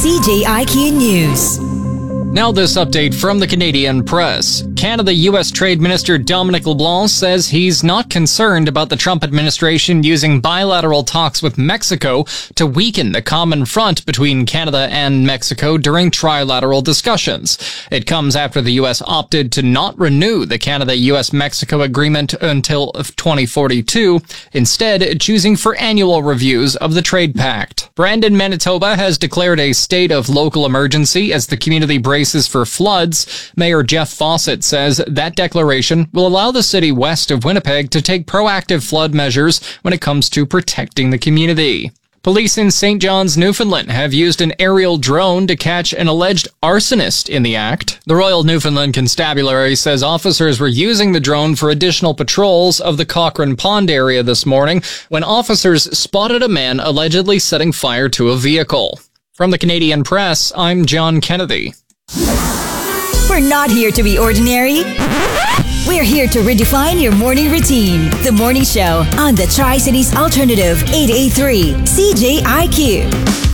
CJIQ News. Now this update from the Canadian Press. Canada-U.S. Trade Minister Dominic LeBlanc says he's not concerned about the Trump administration using bilateral talks with Mexico to weaken the common front between Canada and Mexico during trilateral discussions. It comes after the U.S. opted to not renew the Canada-U.S.-Mexico agreement until 2042, instead choosing for annual reviews of the trade pact. Brandon, Manitoba has declared a state of local emergency as the community braces for floods. Mayor Jeff Fawcett says that declaration will allow the city west of Winnipeg to take proactive flood measures when it comes to protecting the community. Police in St. John's, Newfoundland have used an aerial drone to catch an alleged arsonist in the act. The Royal Newfoundland Constabulary says officers were using the drone for additional patrols of the Cochrane Pond area this morning when officers spotted a man allegedly setting fire to a vehicle. From the Canadian Press, I'm John Kennedy. We're not here to be ordinary. We're here to redefine your morning routine. The Morning Show on the Tri-Cities Alternative 883 CJIQ.